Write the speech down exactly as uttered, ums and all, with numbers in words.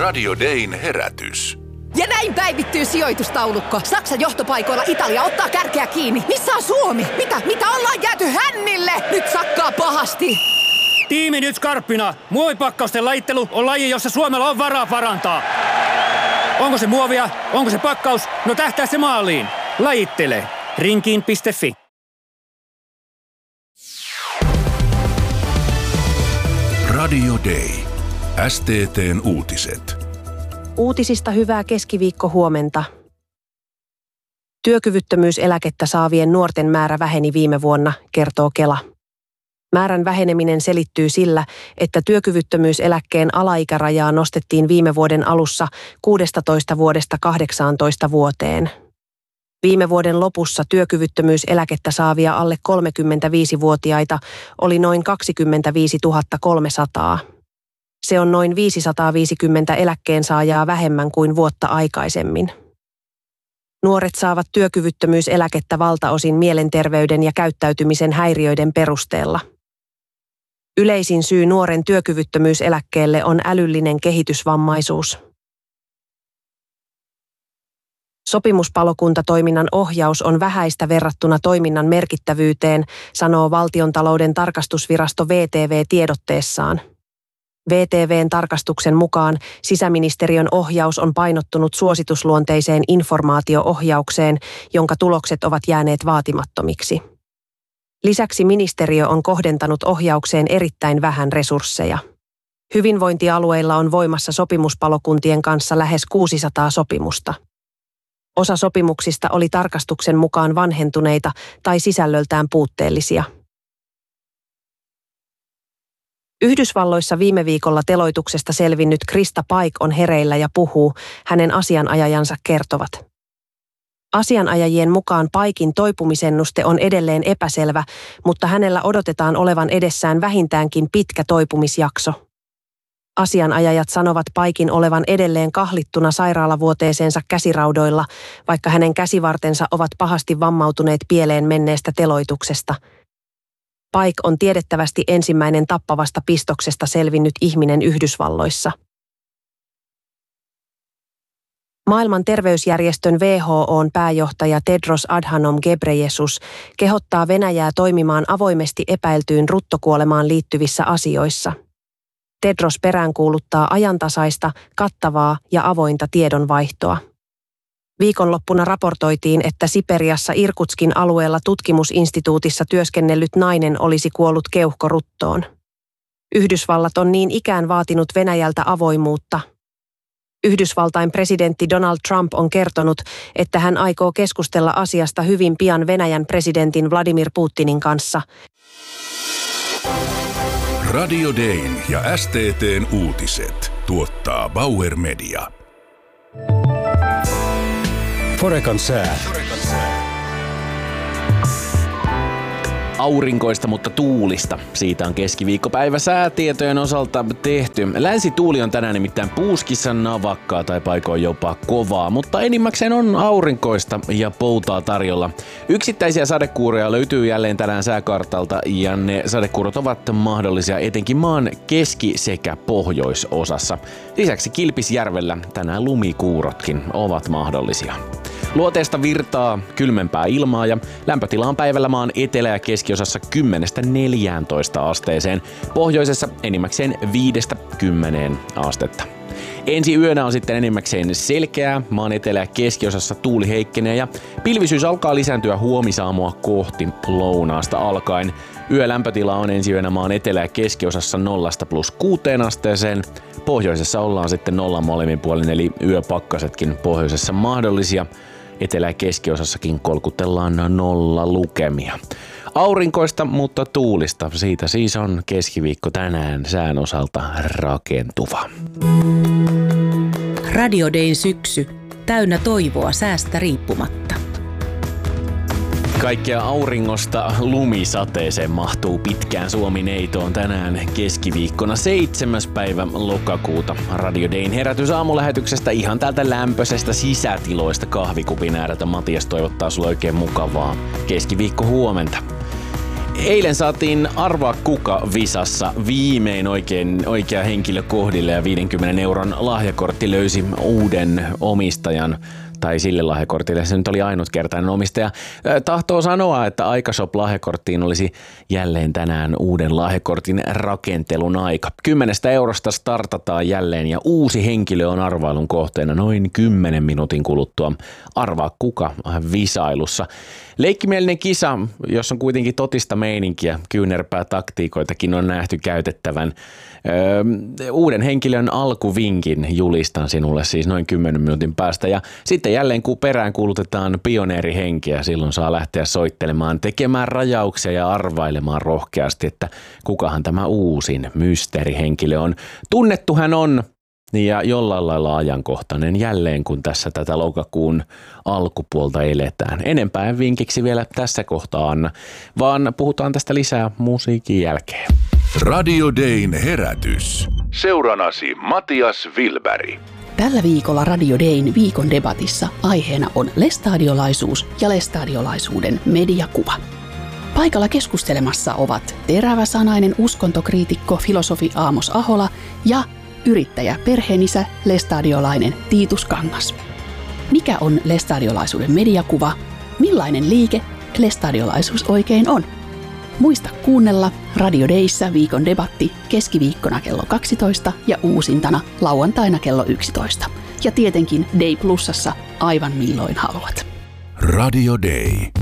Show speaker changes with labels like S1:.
S1: Radio Dayn herätys.
S2: Ja näin päivittyy sijoitustaulukko. Saksan johtopaikoilla Italia ottaa kärkeä kiinni. Missä on Suomi? Mitä? Mitä ollaan jääty hännille? Nyt sakkaa pahasti.
S3: Tiimi nyt skarppina. Muovipakkausten lajittelu on laji, jossa Suomella on varaa parantaa. Onko se muovia? Onko se pakkaus? No tähtää se maaliin. Lajittele. Rinkiin piste fi.
S1: Radio Day. S T T:n uutiset.
S4: Uutisista hyvää keskiviikkohuomenta. Työkyvyttömyyseläkettä saavien nuorten määrä väheni viime vuonna, kertoo Kela. Määrän väheneminen selittyy sillä, että työkyvyttömyyseläkkeen alaikärajaa nostettiin viime vuoden alussa kuudestatoista vuodesta kahdeksaantoista vuoteen. Viime vuoden lopussa työkyvyttömyyseläkettä saavia alle kolmekymmentäviisivuotiaita oli noin kaksikymmentäviisituhatta kolmesataa. Se on noin viisisataaviisikymmentä eläkkeensaajaa vähemmän kuin vuotta aikaisemmin. Nuoret saavat työkyvyttömyyseläkettä valtaosin mielenterveyden ja käyttäytymisen häiriöiden perusteella. Yleisin syy nuoren työkyvyttömyyseläkkeelle on älyllinen kehitysvammaisuus. Sopimuspalokuntatoiminnan ohjaus on vähäistä verrattuna toiminnan merkittävyyteen, sanoo Valtiontalouden tarkastusvirasto V T V tiedotteessaan. V T V:n tarkastuksen mukaan sisäministeriön ohjaus on painottunut suositusluonteiseen informaatio-ohjaukseen, jonka tulokset ovat jääneet vaatimattomiksi. Lisäksi ministeriö on kohdentanut ohjaukseen erittäin vähän resursseja. Hyvinvointialueilla on voimassa sopimuspalokuntien kanssa lähes kuusisataa sopimusta. Osa sopimuksista oli tarkastuksen mukaan vanhentuneita tai sisällöltään puutteellisia. Yhdysvalloissa viime viikolla teloituksesta selvinnyt Krista Paik on hereillä ja puhuu, hänen asianajajansa kertovat. Asianajajien mukaan Paikin toipumisennuste on edelleen epäselvä, mutta hänellä odotetaan olevan edessään vähintäänkin pitkä toipumisjakso. Asianajajat sanovat Paikin olevan edelleen kahlittuna sairaalavuoteeseensa käsiraudoilla, vaikka hänen käsivartensa ovat pahasti vammautuneet pieleen menneestä teloituksesta. Paik on tiedettävästi ensimmäinen tappavasta pistoksesta selvinnyt ihminen Yhdysvalloissa. Maailman terveysjärjestön W H O:n pääjohtaja Tedros Adhanom Ghebreyesus kehottaa Venäjää toimimaan avoimesti epäiltyyn ruttokuolemaan liittyvissä asioissa. Tedros peräänkuuluttaa ajantasaista, kattavaa ja avointa tiedonvaihtoa. Viikonloppuna raportoitiin, että Siperiassa Irkutskin alueella tutkimusinstituutissa työskennellyt nainen olisi kuollut keuhkoruttoon. Yhdysvallat on niin ikään vaatinut Venäjältä avoimuutta. Yhdysvaltain presidentti Donald Trump on kertonut, että hän aikoo keskustella asiasta hyvin pian Venäjän presidentin Vladimir Putinin kanssa.
S1: Radio Dayn ja S T T:n uutiset tuottaa Bauer Media.
S5: Forecan sää.
S6: Aurinkoista, mutta tuulista. Siitä on keskiviikkopäivä säätietojen osalta tehty. Länsituuli on tänään nimittäin puuskissa, navakkaa tai paikoin jopa kovaa, mutta enimmäkseen on aurinkoista ja poutaa tarjolla. Yksittäisiä sadekuuroja löytyy jälleen tänään sääkartalta ja ne sadekuurot ovat mahdollisia etenkin maan keski- sekä pohjoisosassa. Lisäksi Kilpisjärvellä tänään lumikuurotkin ovat mahdollisia. Luoteesta virtaa kylmempää ilmaa ja lämpötila on päivällä maan etelä- ja keskiosassa kymmenestä neljääntoista asteeseen. Pohjoisessa enimmäkseen viidestä kymmeneen astetta. Ensi yönä on sitten enimmäkseen selkeää, maan etelä- ja keskiosassa tuuli heikkenee ja pilvisyys alkaa lisääntyä huomisaamua kohti lounaasta alkaen. Yölämpötila on ensi yönä maan etelä- ja keskiosassa nollasta plus kuuteen asteeseen. Pohjoisessa ollaan sitten nollan molemmin puolin, eli yöpakkasetkin pohjoisessa mahdollisia. Etelä- ja keskiosassakin kolkutellaan nolla lukemia. Aurinkoista, mutta tuulista. Siitä siis on keskiviikko tänään sään osalta rakentuva.
S7: Radio Dayn syksy. Täynnä toivoa säästä riippumatta.
S6: Kaikkea auringosta lumisateeseen mahtuu pitkään Suomi-neitoon tänään keskiviikkona seitsemäs päivä lokakuuta. Radio Dayn herätys aamulähetyksestä ihan täältä lämpöisestä sisätiloista kahvikupin ääreltä. Matias toivottaa sulle oikein mukavaa keskiviikko huomenta. Eilen saatiin Arvaa kuka -visassa viimein oikein, oikea henkilö kohdille ja viidenkymmenen euron lahjakortti löysi uuden omistajan. Tai sille lahjakortille se nyt oli ainutkertainen omistaja. Tahtoo sanoa, että Aikashop-lahjakorttiin olisi jälleen tänään uuden lahjakortin rakentelun aika. Kymmenestä eurosta startataan jälleen ja uusi henkilö on arvailun kohteena noin kymmenen minuutin kuluttua Arvaa kuka -visailussa. Leikkimielinen kisa, jossa on kuitenkin totista meininkiä, kyynärpää taktiikoitakin on nähty käytettävän. Öö, uuden henkilön alkuvinkin julistan sinulle siis noin kymmenen minuutin päästä ja sitten jälleen kun perään kuulutetaan pioneerihenkeä, silloin saa lähteä soittelemaan, tekemään rajauksia ja arvailemaan rohkeasti, että kukahan tämä uusin mysteerihenkilö on. Tunnettu hän on ja jollain lailla ajankohtainen jälleen, kun tässä tätä lokakuun alkupuolta eletään. Enempää en vinkiksi vielä tässä kohtaa anna, vaan puhutaan tästä lisää musiikin jälkeen.
S1: Radio Dayn herätys. Seuranasi Matias Wilberg.
S8: Tällä viikolla Radio Dayn viikon debatissa aiheena on lestadiolaisuus ja lestadiolaisuuden mediakuva. Paikalla keskustelemassa ovat teräväsanainen uskontokriitikko filosofi Aamos Ahola ja yrittäjä perheenisä lestadiolainen Tiitus Kangas. Mikä on lestadiolaisuuden mediakuva? Millainen liike lestadiolaisuus oikein on? Muista kuunnella Radio Dayssä viikon debatti keskiviikkona kello kaksitoista ja uusintana lauantaina kello yksitoista. Ja tietenkin Day Plusassa aivan milloin haluat.
S1: Radio Day.